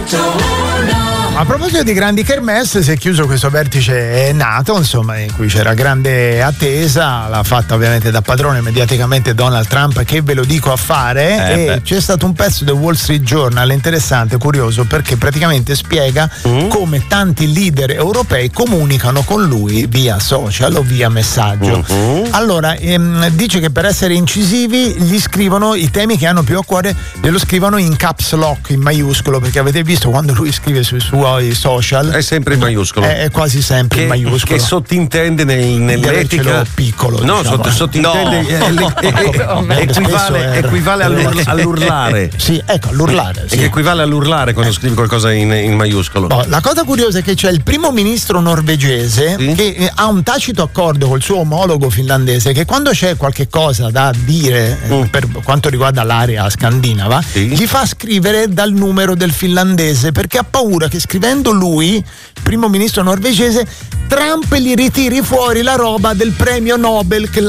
A proposito di grandi kermesse, si è chiuso questo vertice NATO, insomma, in cui c'era grande attesa, l'ha fatta ovviamente da padrone mediaticamente Donald Trump, che ve lo dico a fare, e c'è stato un pezzo del Wall Street Journal interessante, curioso, perché praticamente spiega come tanti leader europei comunicano con lui via social o via messaggio. Allora, dice che per essere incisivi gli scrivono i temi che hanno più a cuore, glielo scrivono in caps lock, in maiuscolo, perché avete visto quando lui scrive sui suoi social è sempre in maiuscolo, è quasi sempre in maiuscolo, che sottintende nell'etica piccolo, no, diciamo. sottintende equivale all'urlare. Sì, ecco, all'urlare, sì. Che equivale all'urlare quando scrivi qualcosa in maiuscolo. La cosa curiosa è che c'è il primo ministro norvegese che ha un tacito accordo col suo omologo finlandese, che quando c'è qualche cosa da dire per quanto riguarda l'area scandinava, gli fa scrivere dal numero del finlandese, perché ha paura che scrivendo lui, primo ministro norvegese, Trump gli ritiri fuori la roba del premio Nobel che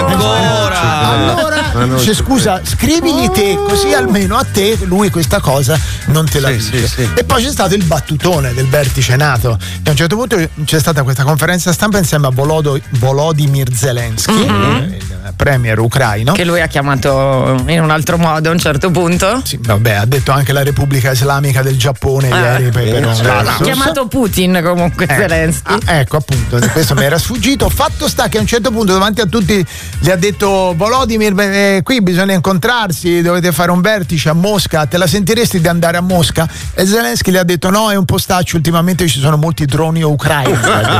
allora dice, scusa, scrivigli te, così almeno a te lui questa cosa non te la dice. E poi c'è stato il battutone del vertice NATO, e a un certo punto c'è stata questa conferenza stampa insieme a Volodymyr Zelensky, il premier ucraino, che lui ha chiamato in un altro modo a un certo punto. Sì, vabbè, ha detto anche la Repubblica Islamica del Giappone ieri per un ha chiamato Putin comunque Zelensky. Ecco, appunto, questo mi era sfuggito. Fatto sta che a un certo punto davanti a tutti gli ha detto: Volodymyr, qui bisogna incontrarsi, dovete fare un vertice a Mosca, te la sentiresti di andare a Mosca? E Zelensky gli ha detto: no, è un postaccio, ultimamente ci sono molti droni ucraini.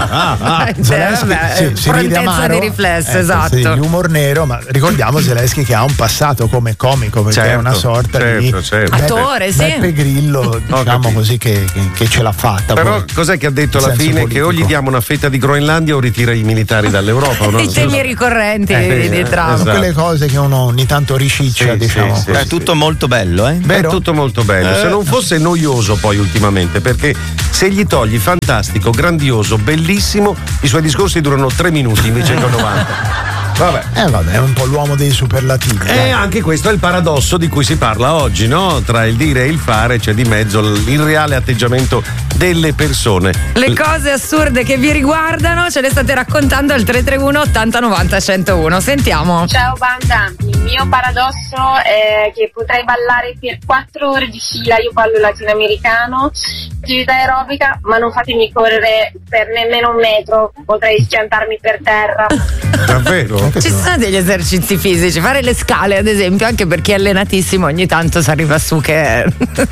Zelensky si ride amaro, di riflesso, esatto. Sì, humor nero, ma ricordiamo Zelensky che ha un passato come comico, perché è una sorta di attore, Beppe Grillo, diciamo così, che ce l'ha fatta. Però poi, cos'è che ha detto alla fine? Che o gli diamo una fetta di Groenlandia o ritira i militari dall'Europa, no? I temi ricorrenti di Trump. Esatto. Quelle cose che uno ogni tanto riciccia, diciamo. È tutto molto bello, È tutto molto bello. Se non fosse noioso poi ultimamente, perché se gli togli fantastico, grandioso, bellissimo, i suoi discorsi durano 3 minuti invece che 90. Vabbè, è un po' l'uomo dei superlativi. E anche questo è il paradosso di cui si parla oggi, no? Tra il dire e il fare c'è di mezzo il reale atteggiamento delle persone. Le cose assurde che vi riguardano ce le state raccontando al 331 80 90 101. Sentiamo. Ciao banda, il mio paradosso è che potrei ballare per 4 ore di fila. Io ballo latinoamericano, attività aerobica, ma non fatemi correre per nemmeno un metro, potrei schiantarmi per terra. Davvero? Ci sono degli esercizi fisici, fare le scale ad esempio, anche per chi è allenatissimo ogni tanto si arriva su che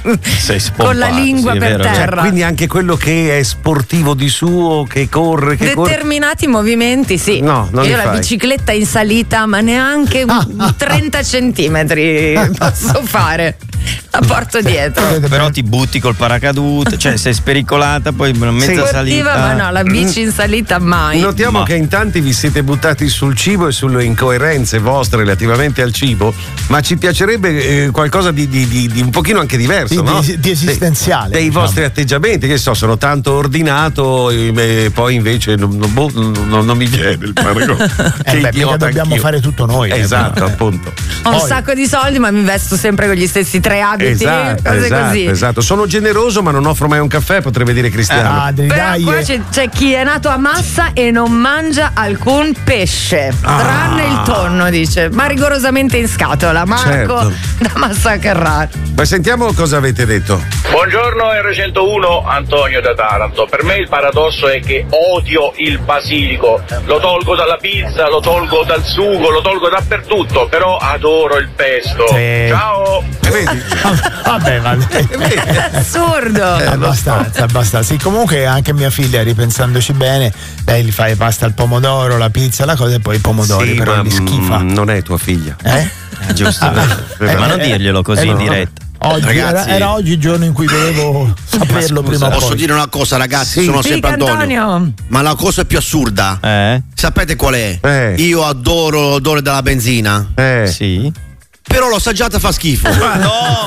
con la lingua per terra. Cioè, quindi anche quello che è sportivo di suo, che corre, che determinati movimenti, sì. No, non io li la fai. Bicicletta in salita, ma neanche 30 centimetri posso fare. La porto dietro. Però ti butti col paracadute, cioè sei spericolata, poi mezza salita. Ma no, la bici in salita mai. Notiamo che in tanti vi siete buttati sul cibo e sulle incoerenze vostre relativamente al cibo, ma ci piacerebbe qualcosa di un pochino anche diverso, no? Di esistenziale. Dei vostri atteggiamenti, che sono tanto ordinato e poi invece non mi viene il paragone. Mica dobbiamo fare tutto noi. Esatto, appunto. Ho un sacco di soldi, ma mi vesto sempre con gli stessi 3 abiti, cose così. Esatto, sono generoso ma non offro mai un caffè, potrebbe dire Cristiano. Però qua c'è chi è nato a Massa e non mangia alcun pesce, tranne il tonno, dice, ma rigorosamente in scatola. Marco da Massa Carrara. Ma sentiamo cosa avete detto. Buongiorno R101, Antonio da Taranto. Per me il paradosso è che odio il basilico, lo tolgo dalla pizza, lo tolgo dal sugo, lo tolgo dappertutto, però adoro il pesto. Ciao. Vedi? Vabbè. È assurdo. Abbastanza. Sì, comunque anche mia figlia, ripensandoci bene, lei gli fa i pasta al pomodoro, la pizza, la cosa, e poi i pomodori, però li schifa. Non è tua figlia. Giusto. Ma non dirglielo così in diretta. Oggi, ragazzi, era oggi il giorno in cui dovevo saperlo prima o poi. Posso dire una cosa, ragazzi? Sono sempre Antonio. Ma la cosa più assurda, sapete qual è? Io adoro l'odore della benzina. Sì. Però l'ho assaggiata, fa schifo. No,